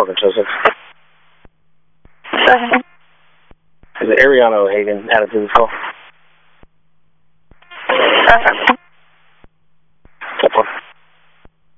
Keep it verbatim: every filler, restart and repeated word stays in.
Parker Sussex. Second. Is it Ariana O'Hagan added to this call? Second.